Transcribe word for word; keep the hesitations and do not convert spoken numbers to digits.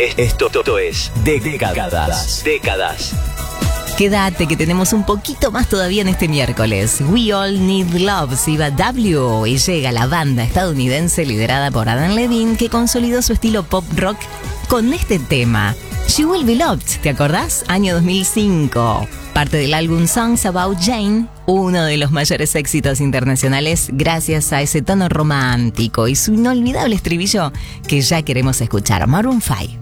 Esto, esto es Décadas. Décadas. Quédate que tenemos un poquito más todavía en este miércoles. We All Need Love, Siva W. Y llega la banda estadounidense liderada por Adam Levine, que consolidó su estilo pop rock con este tema. She Will Be Loved, ¿te acordás? Año dos mil cinco. Parte del álbum Songs About Jane, uno de los mayores éxitos internacionales gracias a ese tono romántico y su inolvidable estribillo que ya queremos escuchar. Maroon cinco.